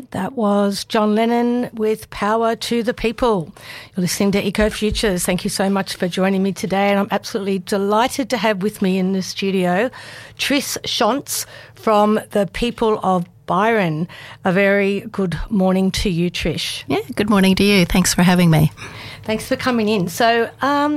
That was John Lennon with Power to the People. You're listening to Eco Futures. Thank you so much for joining me today, and I'm absolutely delighted to have with me in the studio Trish Shonts from the people of Byron. A very good morning to you, Trish. Yeah, good morning to you. Thanks for having me. Thanks for coming in. So,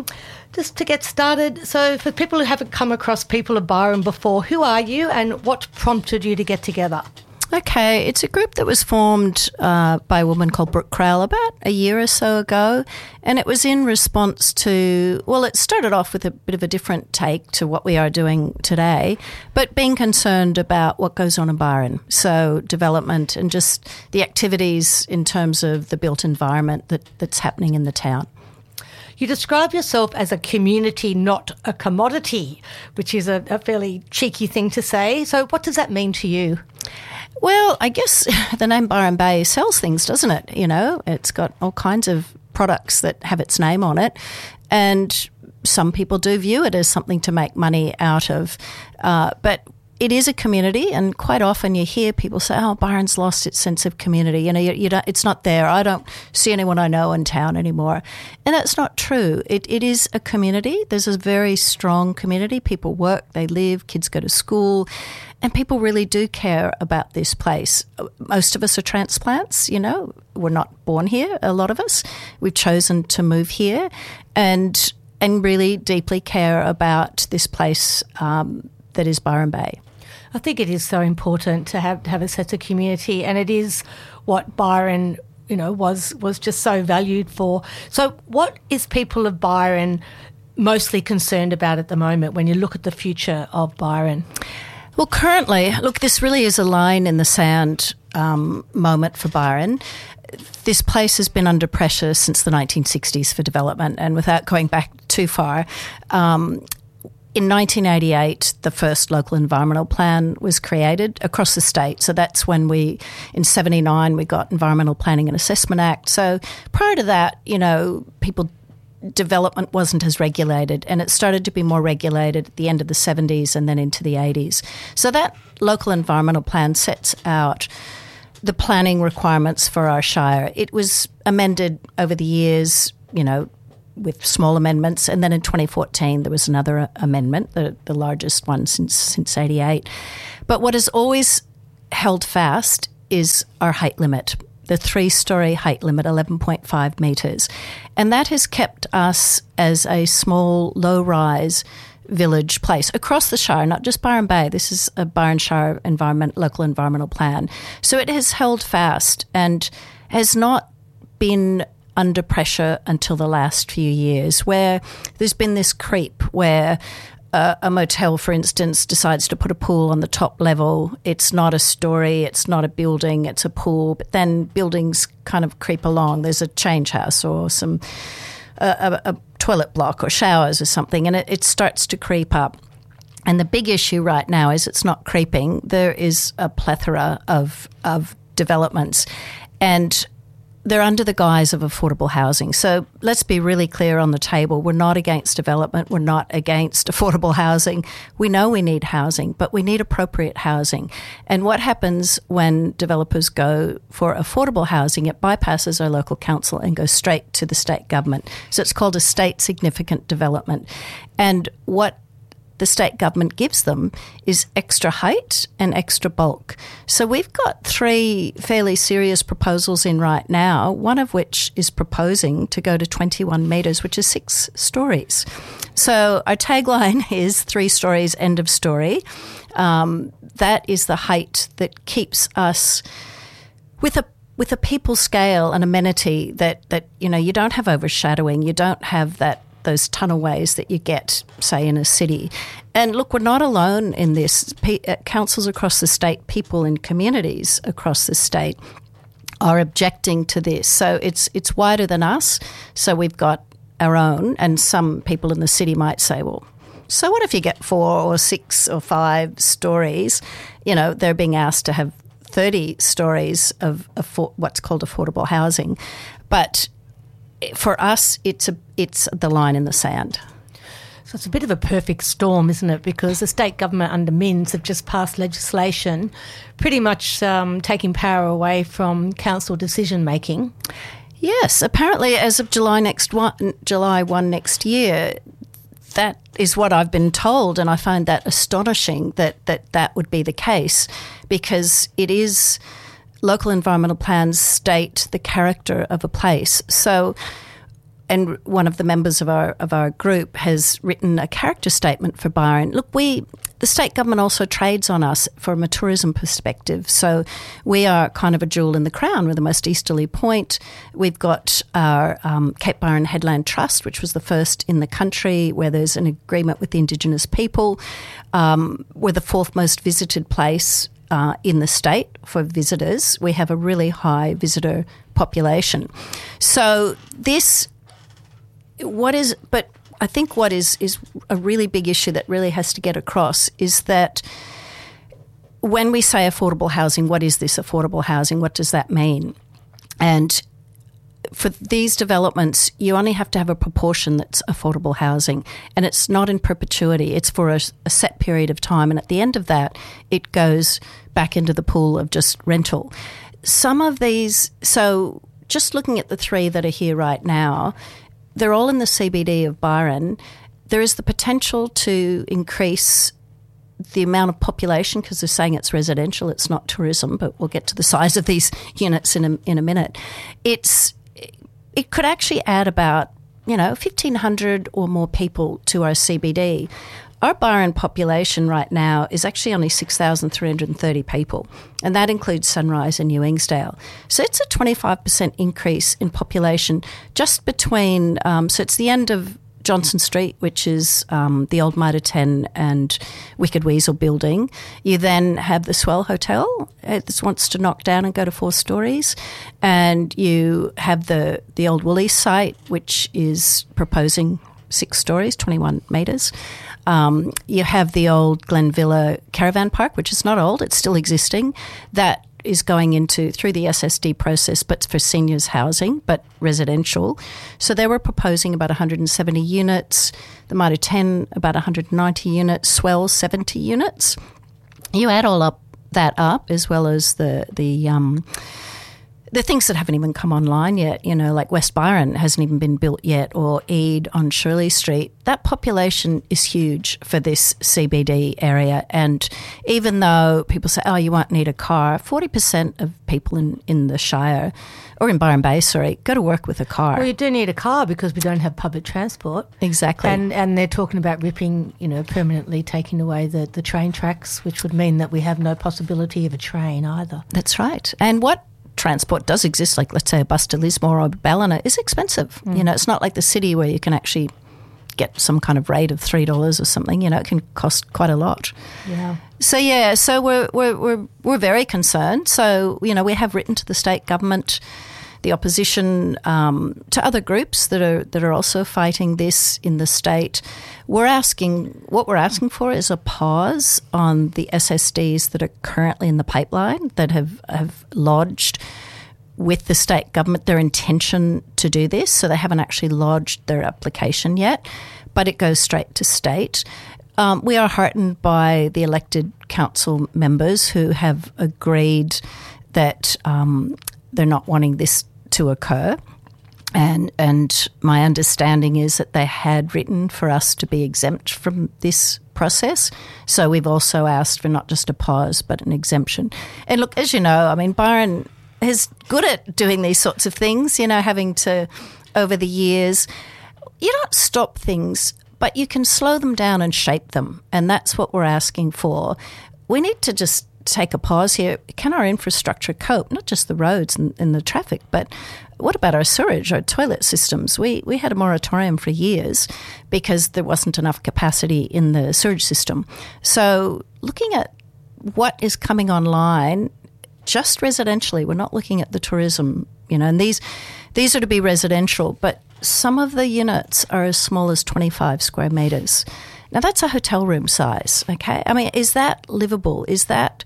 just to get started, so for people who haven't come across People of Byron before, who are you and what prompted you to get together? Okay, it's a group that was formed by a woman called Brooke Crowell about a year or so ago, and it was in response to, well, it started off with a bit of a different take to what we are doing today, but being concerned about what goes on in Byron, so development and just the activities in terms of the built environment that's happening in the town. You describe yourself as a community, not a commodity, which is a fairly cheeky thing to say. So what does that mean to you? Well, I guess the name Byron Bay sells things, doesn't it? You know, it's got all kinds of products that have its name on it, and some people do view it as something to make money out of. But it is a community, and quite often you hear people say, "Oh, Byron's lost its sense of community." You know, you don't, it's not there. I don't see anyone I know in town anymore, and that's not true. It is a community. There's a very strong community. People work, they live, kids go to school, and people really do care about this place. Most of us are transplants. You know, we're not born here. A lot of us, we've chosen to move here, and really deeply care about this place that is Byron Bay. I think it is so important to have a sense of community, and it is what Byron, you know, was just so valued for. So what is People of Byron mostly concerned about at the moment when you look at the future of Byron? Well, currently, look, this really is a line in the sand moment for Byron. This place has been under pressure since the 1960s for development, and without going back too far, in 1988, the first local environmental plan was created across the state. So that's when in 79, we got Environmental Planning and Assessment Act. So prior to that, you know, development wasn't as regulated, and it started to be more regulated at the end of the 70s and then into the 80s. So that local environmental plan sets out the planning requirements for our shire. It was amended over the years, you know, with small amendments, and then in 2014 there was another amendment, the largest one since 88. But what has always held fast is our height limit, the 3-storey height limit, 11.5 metres. And that has kept us as a small, low-rise village place across the shire, not just Byron Bay. This is a Byron Shire local environmental plan. So it has held fast and has not been under pressure until the last few years, where there's been this creep where a motel, for instance, decides to put a pool on the top level. It's not a story, it's not a building, it's a pool, but then buildings kind of creep along. There's a change house or a toilet block or showers or something, and it starts to creep up. And the big issue right now is it's not creeping. There is a plethora of developments, and they're under the guise of affordable housing. So let's be really clear on the table. We're not against development. We're not against affordable housing. We know we need housing, but we need appropriate housing. And what happens when developers go for affordable housing, it bypasses our local council and goes straight to the state government. So it's called a state significant development. And what the state government gives them is extra height and extra bulk. So we've got 3 fairly serious proposals in right now, one of which is proposing to go to 21 metres, which is 6 stories. So our tagline is 3 stories, end of story. That is the height that keeps us with a people scale and amenity that you know, you don't have overshadowing, you don't have those tunnelways that you get, say, in a city. And look, we're not alone in this. Councils across the state, people in communities across the state are objecting to this. So it's wider than us. So we've got our own, and some people in the city might say, well, so what if you get 4 or 6 or 5 stories? You know, they're being asked to have 30 stories of what's called affordable housing. But for us, it's the line in the sand. So it's a bit of a perfect storm, isn't it? Because the state government under Minns have just passed legislation pretty much taking power away from council decision making. Yes, apparently as of July 1 next year, that is what I've been told, and I find that astonishing that would be the case, because it is local environmental plans state the character of a place. So, and one of the members of our group has written a character statement for Byron. Look, the state government also trades on us from a tourism perspective. So we are kind of a jewel in the crown. We're the most easterly point. We've got our Cape Byron Headland Trust, which was the first in the country, where there's an agreement with the Indigenous people. We're the fourth most visited place in the state for visitors. We have a really high visitor population. So but I think what is a really big issue that really has to get across is that when we say affordable housing, what is this affordable housing? What does that mean? And for these developments, you only have to have a proportion that's affordable housing, and it's not in perpetuity. It's for a set period of time, and at the end of that, it goes back into the pool of just rental. Some of these, so just looking at the three that are here right now, they're all in the CBD of Byron. There is the potential to increase the amount of population, because they're saying it's residential, it's not tourism, but we'll get to the size of these units in a minute. It could actually add about 1,500 or more people to our CBD. Our Byron population right now is actually only 6,330 people, and that includes Sunrise and New Ingsdale. So it's a 25% increase in population just between, so it's the end of Johnson Street, which is the old Mitre 10 and Wicked Weasel building. You then have the Swell Hotel. It wants to knock down and go to 4 stories. And you have the old Woolies site, which is proposing 6 stories, 21 metres. You have the old Glenvilla Caravan Park, which is not old, it's still existing. That is going through the SSD process, but for seniors housing, but residential. So they were proposing about 170 units, the Mitre 10 about 190 units, Swell 70 units. You add all that up, as well as the things that haven't even come online yet, like West Byron hasn't even been built yet, or Ede on Shirley Street. That population is huge for this CBD area. And even though people say, you won't need a car, 40% of people in the Shire, or in Byron Bay, go to work with a car. Well, you do need a car because we don't have public transport. Exactly. And they're talking about ripping, permanently taking away the train tracks, which would mean that we have no possibility of a train either. That's right. And what transport does exist, like let's say a bus to Lismore or Ballina, is expensive. It's not like the city where you can actually get some kind of rate of $3 or something. It can cost quite a lot. Yeah. So we're very concerned. So we have written to the state government, the opposition, to other groups that are also fighting this in the state. What we're asking for is a pause on the SSDs that are currently in the pipeline, that have lodged with the state government their intention to do this. So they haven't actually lodged their application yet, but it goes straight to state. We are heartened by the elected council members who have agreed that they're not wanting this to occur. And my understanding is that they had written for us to be exempt from this process. So we've also asked for not just a pause, but an exemption. And look, as you know, Byron is good at doing these sorts of things, having to, over the years, you don't stop things, but you can slow them down and shape them. And that's what we're asking for. We need to just take a pause here. Can our infrastructure cope? Not just the roads and the traffic, but what about our sewage, our toilet systems? We had a moratorium for years because there wasn't enough capacity in the sewage system. So looking at what is coming online, just residentially, we're not looking at the tourism, and these are to be residential, but some of the units are as small as 25 square metres. Now, that's a hotel room size, okay? Is that livable? Is that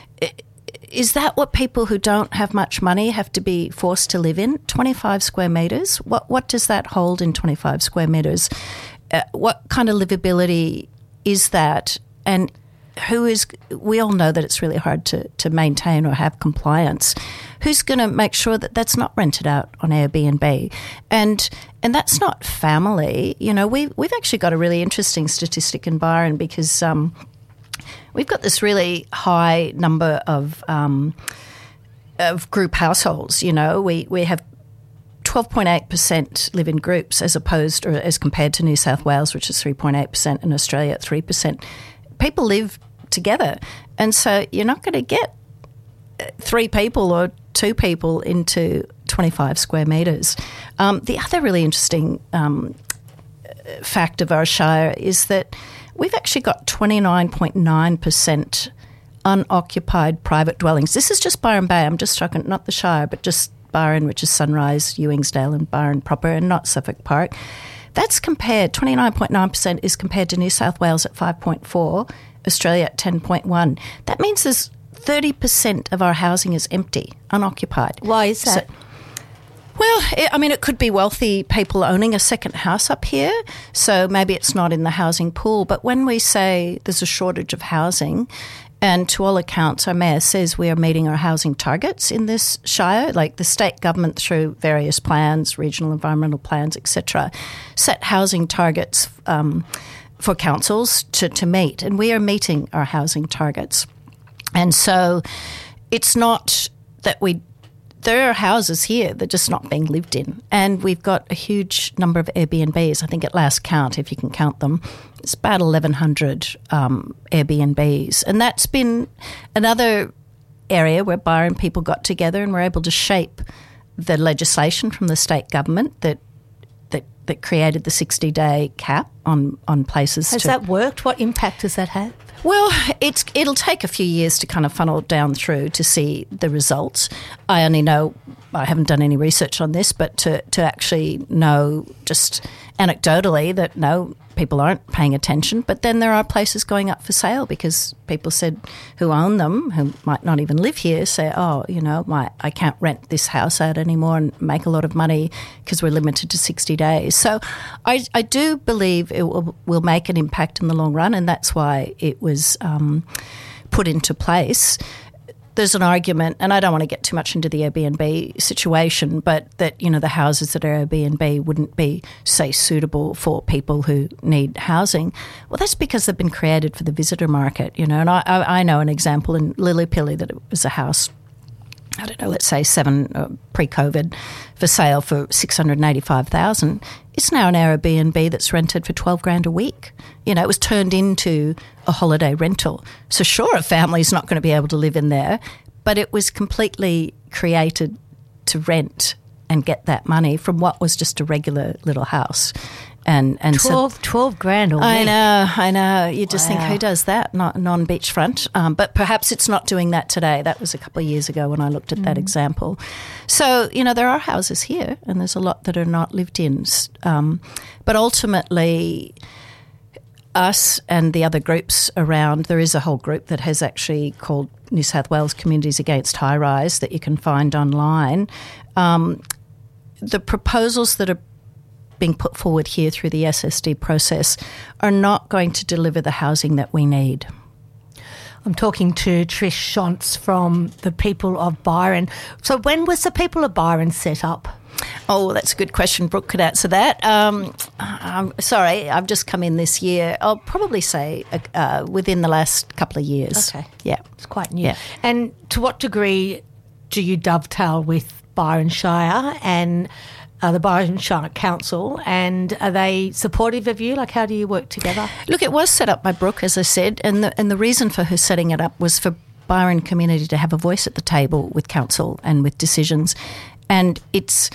what people who don't have much money have to be forced to live in? 25 square metres? What does that hold in 25 square metres? what kind of livability is that? And we all know that it's really hard to maintain or have compliance. Who's going to make sure that that's not rented out on Airbnb? And that's not family. You know, we've actually got a really interesting statistic in Byron because we've got this really high number of group households. You know, we have 12.8% live in groups as compared to New South Wales, which is 3.8%, and Australia at 3%. People live together, and so you're not going to get 3 people or 2 people into 25 square metres. The other really interesting fact of our shire is that we've actually got 29.9% unoccupied private dwellings. This is just Byron Bay. I'm just talking not the shire, but just Byron, which is Sunrise, Ewingsdale and Byron proper, and not Suffolk Park. That's compared, 29.9% is compared to New South Wales at 5.4%, Australia at 10.1%. That means there's 30% of our housing is empty, unoccupied. Why is that? Well, it could be wealthy people owning a second house up here, so maybe it's not in the housing pool. But when we say there's a shortage of housing, and to all accounts, our mayor says we are meeting our housing targets in this shire, like the state government through various plans, regional environmental plans, etc., set housing targets for councils to meet, and we are meeting our housing targets. And so it's not that there are houses here that are just not being lived in. And we've got a huge number of Airbnbs. I think at last count, if you can count them, it's about 1,100 Airbnbs. And that's been another area where Byron people got together and were able to shape the legislation from the state government that created the 60-day cap on places. Has that worked? What impact has that had? Well, it'll take a few years to kind of funnel down through to see the results. I only know, I haven't done any research on this, but to actually know just anecdotally that no, people aren't paying attention. But then there are places going up for sale because people said who own them, who might not even live here, say, oh, you know, I can't rent this house out anymore and make a lot of money because we're limited to 60 days. So I do believe it will make an impact in the long run, and that's why it was put into place. There's an argument, and I don't want to get too much into the Airbnb situation, but that, you know, the houses that are Airbnb wouldn't be, say, suitable for people who need housing. Well, that's because they've been created for the visitor market, you know. And I know an example in Lillipilly that it was a house, I don't know, let's say pre-COVID, for sale for $685,000. It's now an Airbnb that's rented for $12,000 a week. You know, it was turned into a holiday rental. So sure, a family's not going to be able to live in there, but it was completely created to rent and get that money from what was just a regular little house. And $12,000 a week. I know. You just think, who does that? Not non-beachfront. But perhaps it's not doing that today. That was a couple of years ago when I looked at that example. So, you know, there are houses here and there's a lot that are not lived in. But ultimately, us and the other groups around, there is a whole group that has actually called New South Wales Communities Against High Rise that you can find online. The proposals that are being put forward here through the SSD process are not going to deliver the housing that we need. I'm talking to Trish Shantz from the People of Byron. So when was the People of Byron set up? Oh, that's a good question. Brooke could answer that. I'm sorry, I've just come in this year. I'll probably say within the last couple of years. Okay. Yeah. It's quite new. Yeah. And to what degree do you dovetail with Byron Shire and the Byron Shire Council, and are they supportive of you? Like, how do you work together? Look, it was set up by Brooke, as I said, and the reason for her setting it up was for Byron community to have a voice at the table with council and with decisions. And it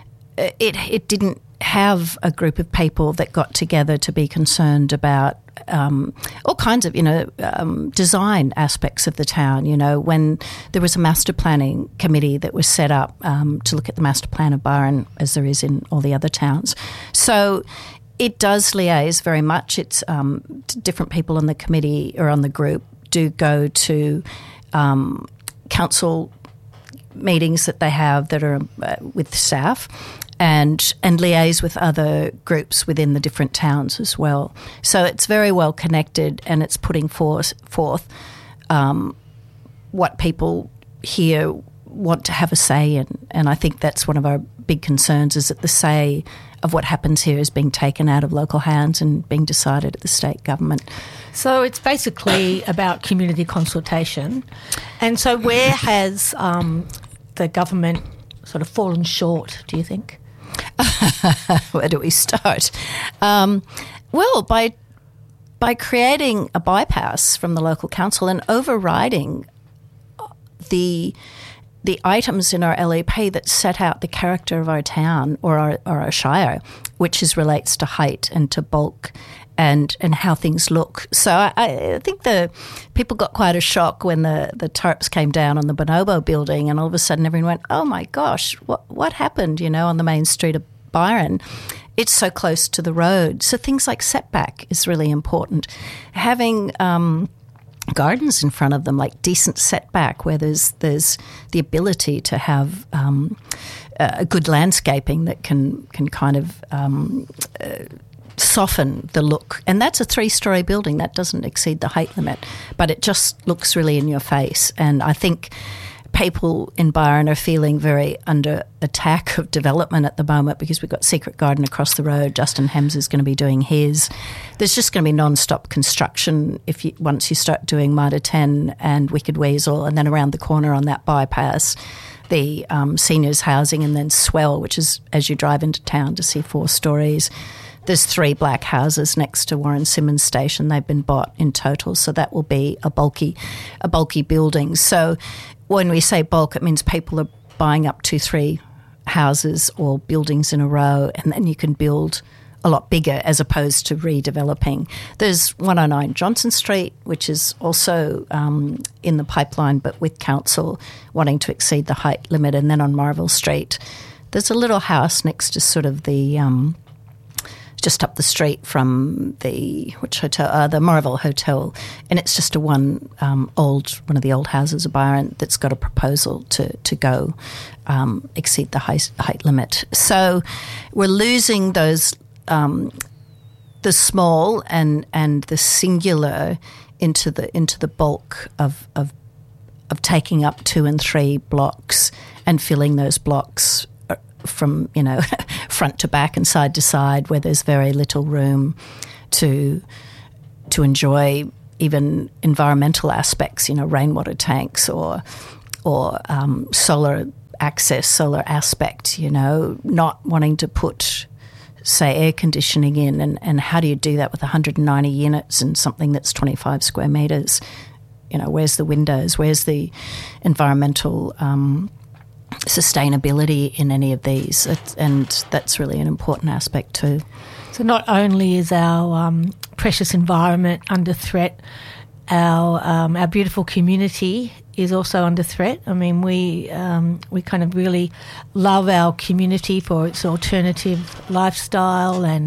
didn't have a group of people that got together to be concerned about all kinds of, design aspects of the town. You know, when there was a master planning committee that was set up to look at the master plan of Byron, as there is in all the other towns. So it does liaise very much. It's different people on the committee or on the group do go to council meetings that they have that are with staff. and liaise with other groups within the different towns as well. So it's very well connected, and it's putting forth what people here want to have a say in. And I think that's one of our big concerns, is that the say of what happens here is being taken out of local hands and being decided at the state government. So it's basically about community consultation. And so where has the government sort of fallen short, do you think? Where do we start? Well, by creating a bypass from the local council and overriding the items in our LEP that set out the character of our town or our shire, which relates to height and to bulk and how things look. So I think the people got quite a shock when the tarps came down on the Bonobo building, and all of a sudden everyone went, oh my gosh, what happened, on the main street of Byron? It's so close to the road. So things like setback is really important. Having gardens in front of them, like decent setback, where there's the ability to have a good landscaping that can kind of soften the look. And that's a 3-story building. That doesn't exceed the height limit, but it just looks really in your face. And I think people in Byron are feeling very under attack of development at the moment, because we've got Secret Garden across the road. Justin Hems is going to be doing his. There's just going to be non-stop construction once you start doing Mitre 10 and Wicked Weasel, and then around the corner on that bypass, the seniors housing, and then Swell, which is as you drive into town to see 4 stories. There's 3 black houses next to Warren Simmons Station. They've been bought in total, so that will be a bulky building. So when we say bulk, it means people are buying up 2-3 houses or buildings in a row, and then you can build a lot bigger as opposed to redeveloping. There's 109 Johnson Street, which is also in the pipeline, but with council wanting to exceed the height limit. And then on Marvell Street, there's a little house next to sort of the just up the street from the hotel? The Marvell Hotel, and it's just one of the old houses of Byron that's got a proposal to go exceed the height limit. So we're losing those the small and the singular into the bulk of taking up 2 and 3 blocks and filling those blocks from front to back and side to side, where there's very little room to enjoy even environmental aspects, rainwater tanks or solar access, solar aspect, not wanting to put, say, air conditioning in, and how do you do that with 190 units and something that's 25 square metres? Where's the windows? Where's the environmental sustainability in any of these? And that's really an important aspect too. So not only is our precious environment under threat, our beautiful community is also under threat. I mean, we kind of really love our community for its alternative lifestyle and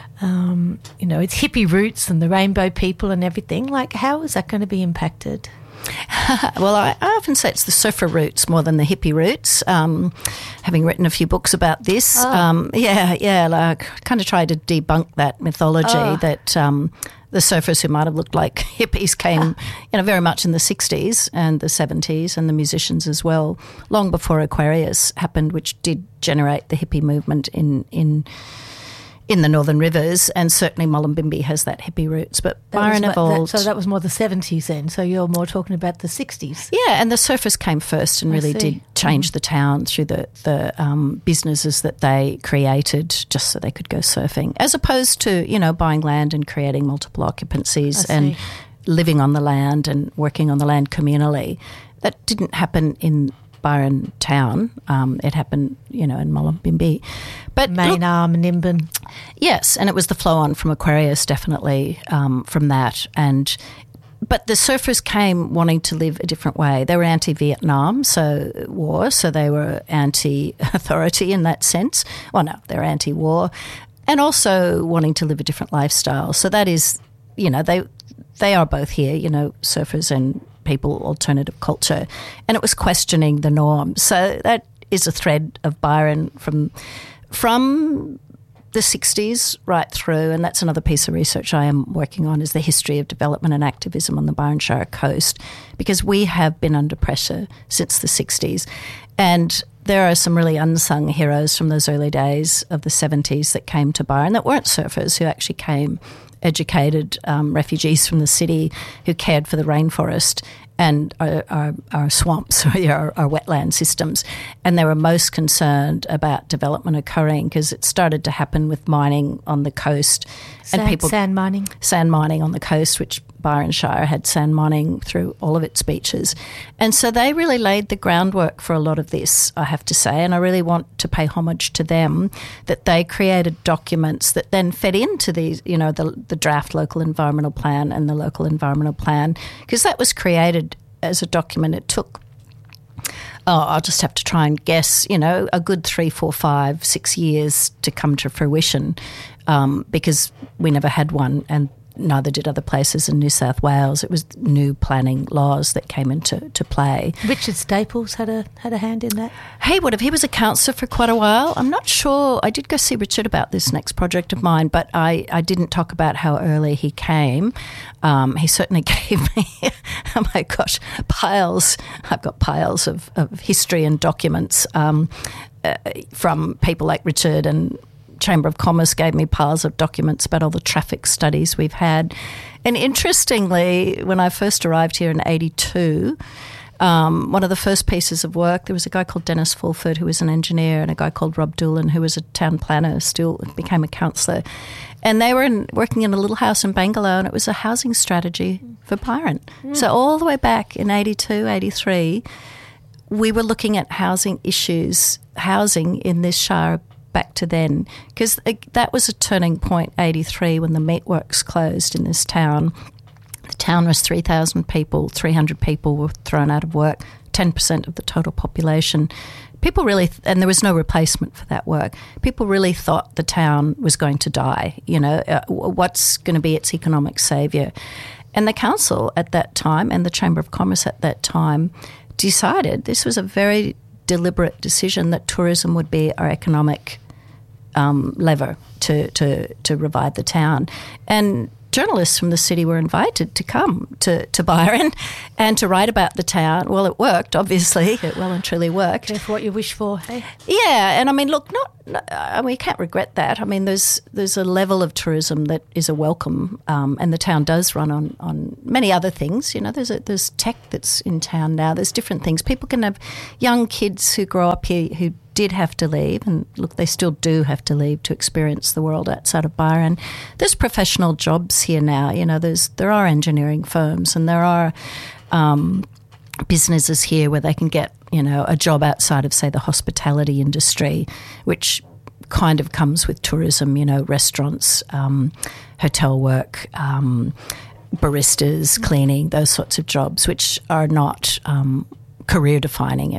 its hippie roots and the rainbow people and everything. Like, how is that going to be impacted? Well, I often say it's the surfer roots more than the hippie roots, having written a few books about this. Like, kind of try to debunk that mythology that the surfers who might have looked like hippies came very much in the 60s and the 70s, and the musicians as well, long before Aquarius happened, which did generate the hippie movement in the Northern Rivers, and certainly Mullumbimby has that hippie roots. But Byron evolved. So that was more the 70s then, so you're more talking about the 60s. Yeah, and the surfers came first and really did change the town through the businesses that they created just so they could go surfing, as opposed to, buying land and creating multiple occupancies and living on the land and working on the land communally. That didn't happen in Byron town. It happened, in Mullumbimby. But Maynarm and Nimbin. Yes, and it was the flow-on from Aquarius, definitely, from that. But the surfers came wanting to live a different way. They were anti-Vietnam war, so they were anti-authority in that sense. Well, no, they're anti-war. And also wanting to live a different lifestyle. So that is, they are both here, surfers and people, alternative culture, and it was questioning the norm. So that is a thread of Byron from from the 60s right through, and that's another piece of research I am working on, is the history of development and activism on the Byron Shire coast, because we have been under pressure since the 60s. And there are some really unsung heroes from those early days of the 70s that came to Byron that weren't surfers, who actually came, educated refugees from the city who cared for the rainforest and our swamps, or our wetland systems. And they were most concerned about development occurring because it started to happen with mining on the coast. Sand mining. Sand mining on the coast, which Byron Shire had sand mining through all of its beaches. And so they really laid the groundwork for a lot of this, I have to say, and I really want to pay homage to them, that they created documents that then fed into these, the draft local environmental plan and the local environmental plan, because that was created as a document. It took, I'll just have to try and guess, a good 3, 4, 5, 6 years to come to fruition, because we never had one, and neither did other places in New South Wales. It was new planning laws that came into play. Richard Staples had a hand in that? He would have. He was a councillor for quite a while. I'm not sure. I did go see Richard about this next project of mine, but I didn't talk about how early he came. He certainly gave me, oh my gosh, piles. I've got piles of history and documents from people like Richard, and Chamber of Commerce gave me piles of documents about all the traffic studies we've had. And interestingly, when I first arrived here in 82, one of the first pieces of work, there was a guy called Dennis Fulford who was an engineer, and a guy called Rob Doolan who was a town planner, still became a councillor. And they were working in a little house in Bangalow, and it was a housing strategy for Byron. So all the way back in 82, 83, we were looking at housing issues, housing in this shire back to then, because that was a turning point, 83, when the meatworks closed in this town. The town was 3,000 people, 300 people were thrown out of work, 10% of the total population. People really, and there was no replacement for that work, people really thought the town was going to die, what's going to be its economic saviour. And the council at that time, and the Chamber of Commerce at that time, decided, this was a very deliberate decision, that tourism would be our economic lever to revive the town. And journalists from the city were invited to come to Byron and to write about the town. Well, it worked, obviously. It well and truly worked. Careful what you wish for, hey? Yeah, and I mean, look, we can't regret that. I mean, there's a level of tourism that is a welcome, and the town does run on many other things. There's tech that's in town now. There's different things. People can have young kids who grow up here who did have to leave, and look, they still do have to leave to experience the world outside of Byron. There's professional jobs here now. There are engineering firms, and there are businesses here where they can get a job outside of, say, the hospitality industry, which kind of comes with tourism. Restaurants, hotel work, baristas, cleaning, those sorts of jobs, which are not career defining.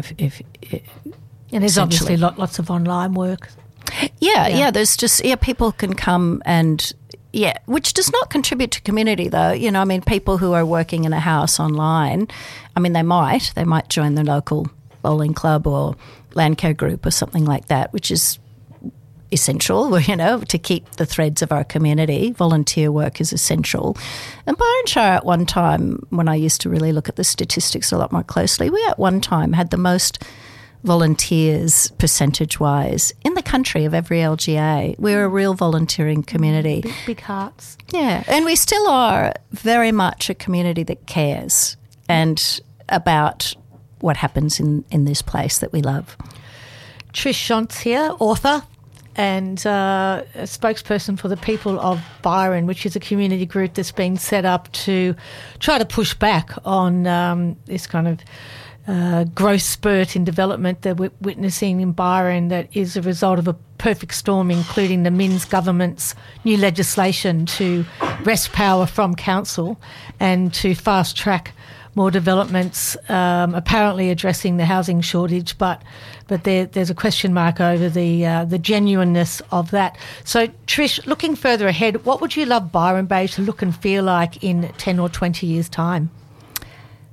And there's obviously lots of online work. Yeah. There's just, people can come and, which does not contribute to community though. People who are working in a house online, they might join the local bowling club or land care group or something like that, which is essential, to keep the threads of our community. Volunteer work is essential. And Byron Shire at one time, when I used to really look at the statistics a lot more closely, we at one time had the most volunteers percentage-wise in the country of every LGA. We're a real volunteering community. Big hearts. Yeah, and we still are very much a community that cares and about what happens in this place that we love. Trish Shonts here, author and a spokesperson for the People of Byron, which is a community group that's been set up to try to push back on this kind of growth spurt in development that we're witnessing in Byron, that is a result of a perfect storm, including the Minns government's new legislation to wrest power from council and to fast track more developments, apparently addressing the housing shortage, but there's a question mark over the genuineness of that. So, Trish, looking further ahead, what would you love Byron Bay to look and feel like in 10 or 20 years' time?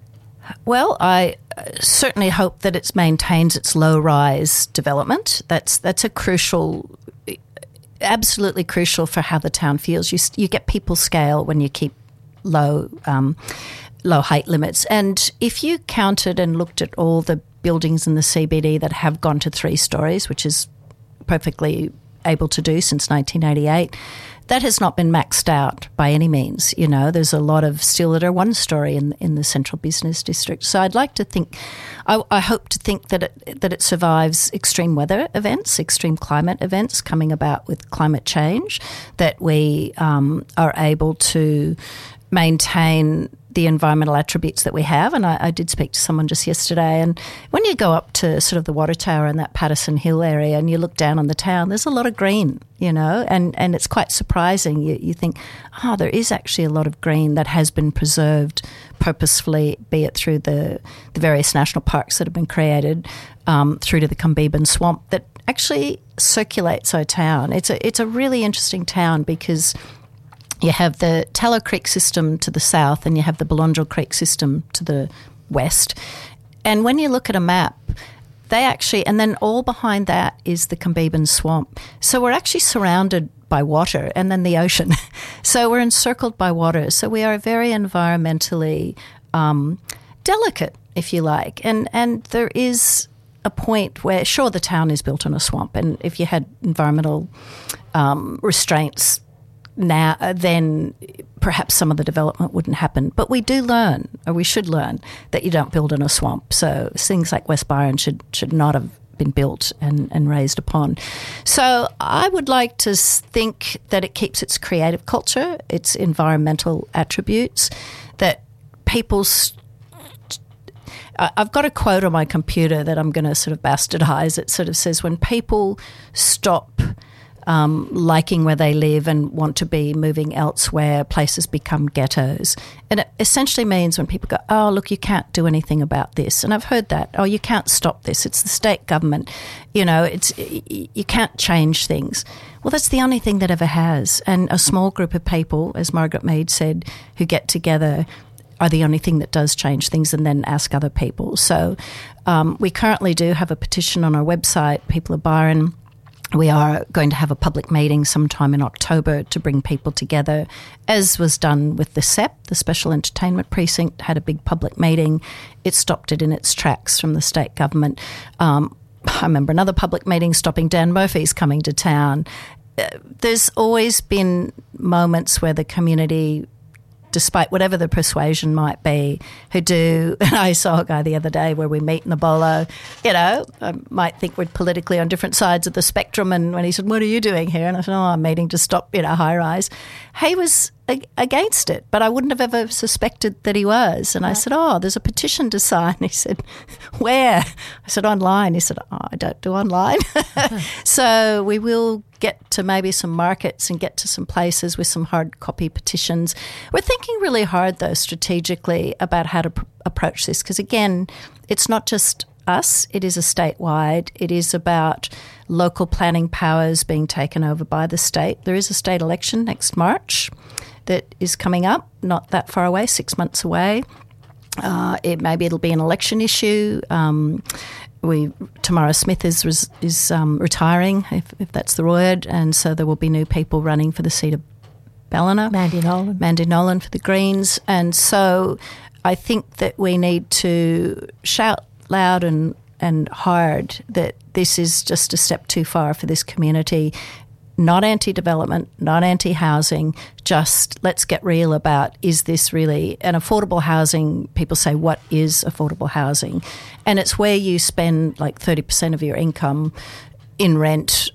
Well, I certainly hope that it maintains its low-rise development. That's a crucial, absolutely crucial for how the town feels. You get people scale when you keep low height limits. And if you counted and looked at all the buildings in the CBD that have gone to 3 stories, which is perfectly able to do since 1988, that has not been maxed out by any means. You know, there's a lot of still that are 1 story in the central business district. So I'd like to think, I hope to think that it survives extreme weather events, extreme climate events coming about with climate change, that we are able to maintain the environmental attributes that we have. And I did speak to someone just yesterday, and when you go up to sort of the Water Tower and that Patterson Hill area and you look down on the town, there's a lot of green, you know, and it's quite surprising. You think, there is actually a lot of green that has been preserved purposefully, be it through the various national parks that have been created, through to the Cumbeebun Swamp, that actually circulates our town. It's a really interesting town because you have the Tallow Creek system to the south and you have the Belongil Creek system to the west. And when you look at a map, they actually, and then all behind that is the Cumbeebun Swamp. So we're actually surrounded by water and then the ocean. So we're encircled by water. So we are very environmentally delicate, if you like. And there is a point where, sure, the town is built on a swamp. And if you had environmental restraints now, then perhaps some of the development wouldn't happen. But we do learn, or we should learn, that you don't build in a swamp. So things like West Byron should not have been built and raised upon. So I would like to think that it keeps its creative culture, its environmental attributes, that people's... I've got a quote on my computer that I'm going to sort of bastardize. It sort of says, when people stop liking where they live and want to be moving elsewhere, places become ghettos. And it essentially means when people go, oh, look, you can't do anything about this. And I've heard that. Oh, you can't stop this. It's the state government. You know, you can't change things. Well, that's the only thing that ever has. And a small group of people, as Margaret Mead said, who get together are the only thing that does change things, and then ask other people. So we currently do have a petition on our website, People of Byron. We are going to have a public meeting sometime in October to bring people together, as was done with the SEP, the Special Entertainment Precinct, had a big public meeting. It stopped it in its tracks from the state government. I remember another public meeting stopping Dan Murphy's coming to town. There's always been moments where the community, despite whatever the persuasion might be, who do, and I saw a guy the other day where we meet in the bolo, you know, I might think we're politically on different sides of the spectrum, and when he said, what are you doing here? And I said, I'm meeting to stop, high rise. He was against it, but I wouldn't have ever suspected that he was. And I said, there's a petition to sign. He said, where? I said, online. He said, I don't do online. So we will get to maybe some markets and get to some places with some hard copy petitions. We're thinking really hard, though, strategically about how to approach this, because, again, it's not just us, it is a statewide. It is about local planning powers being taken over by the state. There is a state election next March that is coming up, not that far away, 6 months away. Maybe it'll be an election issue. Tamara Smith is retiring, if that's the word, and so there will be new people running for the seat of Ballina. Mandy Nolan for the Greens. And so I think that we need to shout loud and hard that this is just a step too far for this community. Not anti-development, not anti-housing, just let's get real about, is this really an affordable housing? People say, what is affordable housing? And it's where you spend like 30% of your income in rent,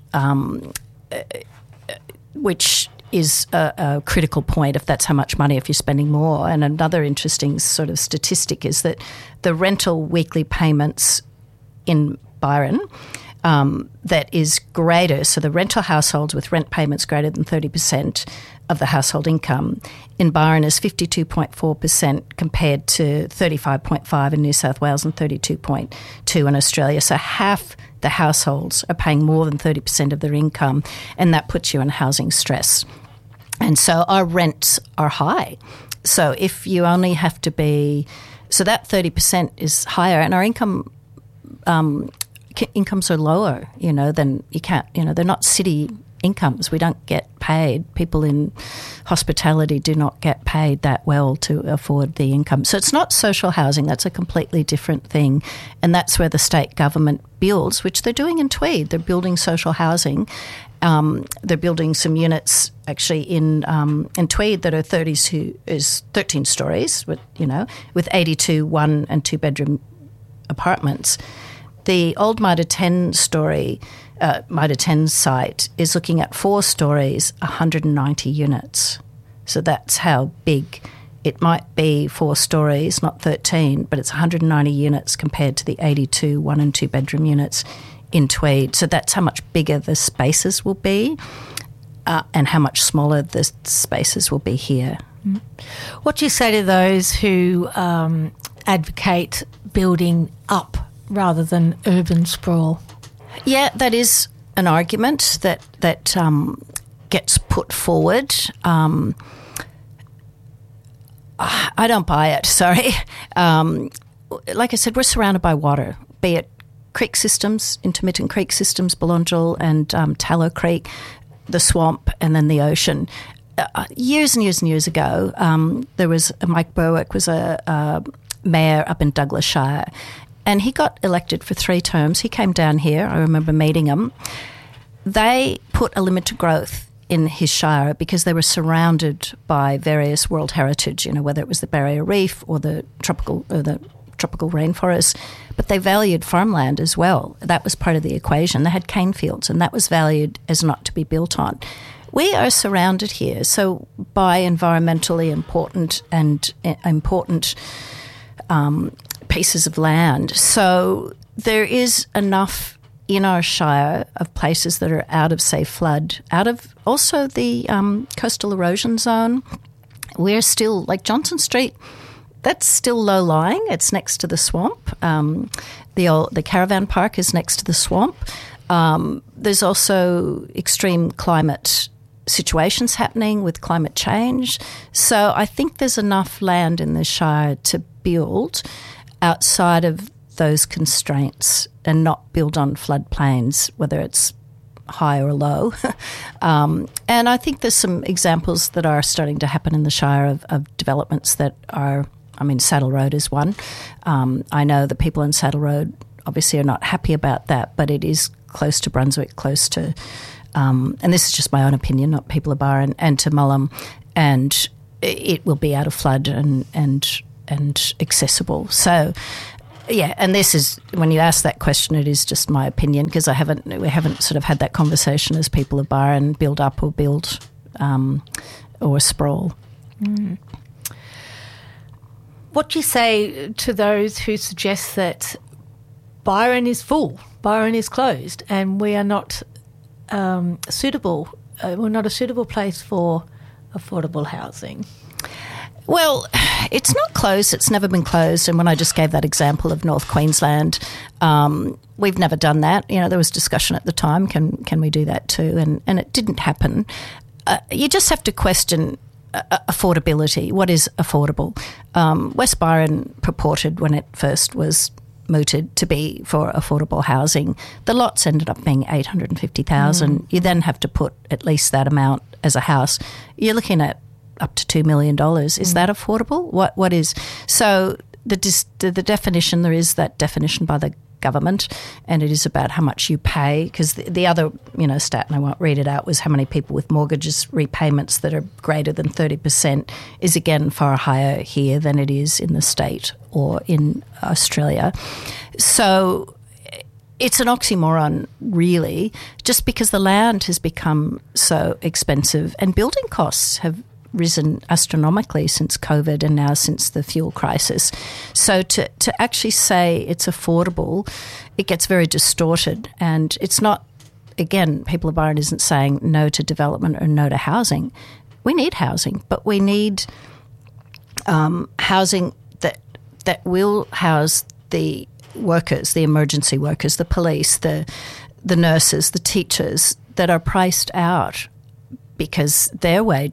which is a critical point if that's how much money, if you're spending more. And another interesting sort of statistic is that the rental weekly payments in Byron, that is greater, so the rental households with rent payments greater than 30% of the household income in Byron is 52.4% compared to 35.5% in New South Wales and 32.2% in Australia. So half the households are paying more than 30% of their income, and that puts you in housing stress. And so our rents are high. So if you only have to be So that 30% is higher, and our incomes are lower, than you can't, they're not city incomes. We don't get paid. People in hospitality do not get paid that well to afford the income. So it's not social housing. That's a completely different thing. And that's where the state government builds, which they're doing in Tweed. They're building social housing. They're building some units actually in Tweed that are 13 stories, with 82 1 and 2 bedroom apartments. The old Mitre 10 site is looking at 4 stories, 190 units. So that's how big it might be. 4 stories, not 13, but it's 190 units compared to the 82 1 and 2 bedroom units in Tweed. So that's how much bigger the spaces will be and how much smaller the spaces will be here. What do you say to those who advocate building up rather than urban sprawl? Yeah, that is an argument that gets put forward. I don't buy it, sorry. Like I said, we're surrounded by water, be it creek systems, intermittent creek systems, Belongil and Tallow Creek, the swamp, and then the ocean. Years and years and years ago, there was Mike Berwick was a mayor up in Douglas Shire, and he got elected for 3 terms. He came down here. I remember meeting him. They put a limit to growth in his shire because they were surrounded by various world heritage, whether it was the Barrier Reef or the tropical rainforest, but they valued farmland as well. That was part of the equation. They had cane fields, and that was valued as not to be built on. We are surrounded here, so by environmentally important pieces of land. So there is enough in our shire of places that are out of, say, flood, out of also the coastal erosion zone. We're still, like Johnson Street, that's still low-lying. It's next to the swamp. The caravan park is next to the swamp. There's also extreme climate situations happening with climate change. So I think there's enough land in the shire to build outside of those constraints and not build on floodplains, whether it's high or low. And I think there's some examples that are starting to happen in the shire of developments that are, Saddle Road is one. I know the people in Saddle Road obviously are not happy about that, but it is close to Brunswick, close to, and this is just my own opinion, not people of Byron, and to Mullum, and it will be out of flood and accessible. So, yeah, and this is, when you ask that question, it is just my opinion because we haven't sort of had that conversation as people of Byron, build up or build or sprawl. Mm. What do you say to those who suggest that Byron is full, Byron is closed, and we are not suitable? We're not a suitable place for affordable housing. Well, it's not closed. It's never been closed. And when I just gave that example of North Queensland, we've never done that. There was discussion at the time, can we do that too? And it didn't happen. You just have to question affordability. What is affordable? West Byron purported when it first was mooted to be for affordable housing. The lots ended up being $850,000. You then have to put at least that amount as a house. You're looking at up to $2 million. Is that affordable? What is? So the definition, there is that definition by the government, and it is about how much you pay, because the other stat, and I won't read it out, was how many people with mortgages repayments that are greater than 30% is again far higher here than it is in the state or in Australia. So it's an oxymoron, really, just because the land has become so expensive and building costs have risen astronomically since COVID and now since the fuel crisis. So to actually say it's affordable, it gets very distorted. And it's not, again, People of Byron isn't saying no to development or no to housing. We need housing, but we need housing that will house the workers, the emergency workers, the police, the nurses, the teachers that are priced out because their wages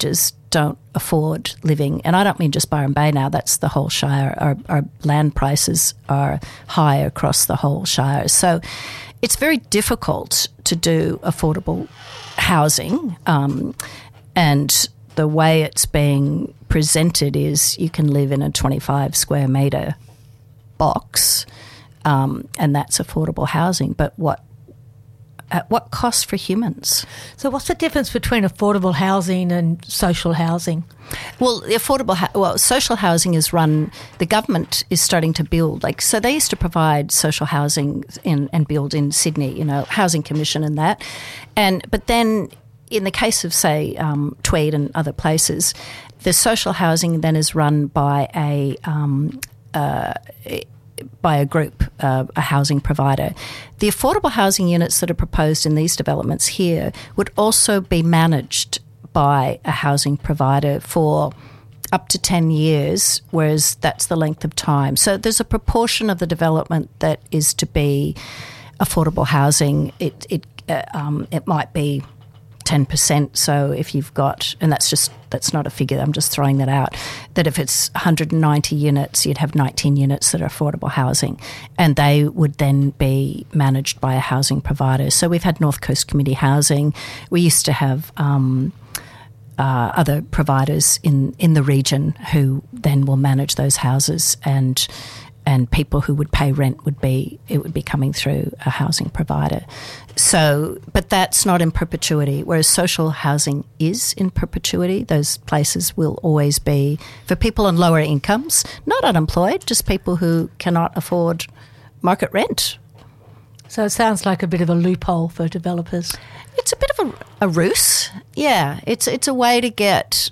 don't afford living, and I don't mean just Byron Bay now, that's the whole Shire. Our land prices are high across the whole Shire. So it's very difficult to do affordable housing, and the way it's being presented is you can live in a 25 square metre box, and that's affordable housing. But at what cost for humans? So what's the difference between affordable housing and social housing? Well, social housing is run, the government is starting to build, so they used to provide social housing and build in Sydney, Housing Commission and that. But then in the case of, say, Tweed and other places, the social housing then is run by a group, a housing provider. The affordable housing units that are proposed in these developments here would also be managed by a housing provider for up to 10 years, whereas that's the length of time. So there's a proportion of the development that is to be affordable housing. It might be 10%. So if you've got, and that's not a figure, I'm just throwing that out, that if it's 190 units, you'd have 19 units that are affordable housing, and they would then be managed by a housing provider. So we've had North Coast Community Housing. We used to have other providers in the region who then will manage those houses, and people who would pay rent would be coming through a housing provider. So, but that's not in perpetuity, whereas social housing is in perpetuity. Those places will always be for people on lower incomes, not unemployed, just people who cannot afford market rent. So it sounds like a bit of a loophole for developers. It's a bit of a ruse. Yeah, it's a way to get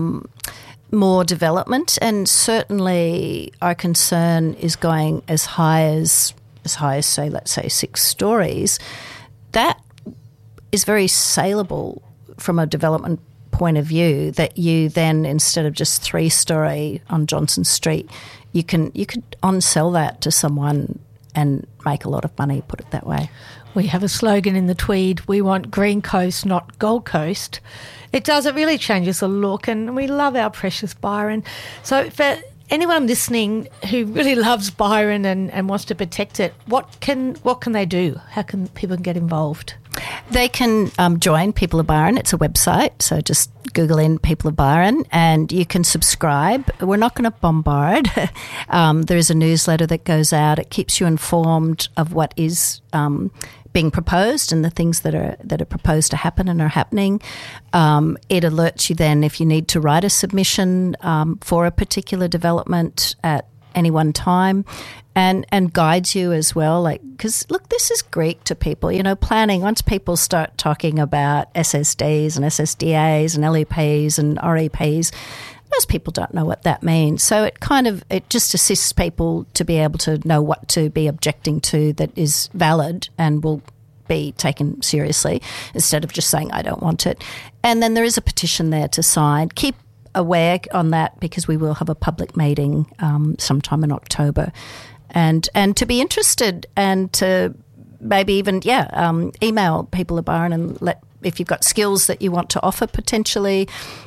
more development, and certainly our concern is going as high as say, let's say 6 stories. That is very saleable from a development point of view, that you then, instead of just 3-story on Johnson Street, you could on-sell that to someone and make a lot of money, put it that way. We have a slogan in the Tweed, we want Green Coast, not Gold Coast. It really changes the look, and we love our precious Byron. So for anyone listening who really loves Byron and wants to protect it, what can they do? How can people get involved? They can join People of Byron. It's a website, so just Google in People of Byron and you can subscribe. We're not going to bombard. There is a newsletter that goes out. It keeps you informed of what is being proposed and the things that are proposed to happen and are happening. It alerts you then if you need to write a submission for a particular development at any one time, and guides you as well. Because look, this is Greek to people. Planning. Once people start talking about SSDs and SSDAs and LEPs and REPs, most people don't know what that means. So it just assists people to be able to know what to be objecting to that is valid and will be taken seriously, instead of just saying, I don't want it. And then there is a petition there to sign. Keep aware on that, because we will have a public meeting sometime in October. And to be interested, and to maybe even, email People of Byron and if you've got skills that you want to offer potentially.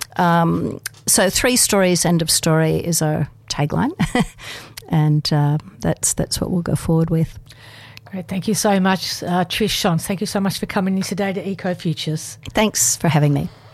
So 3 stories, end of story is our tagline. And that's what we'll go forward with. Great. Thank you so much, Trish Shonts. Thank you so much for coming in today to Eco Futures. Thanks for having me.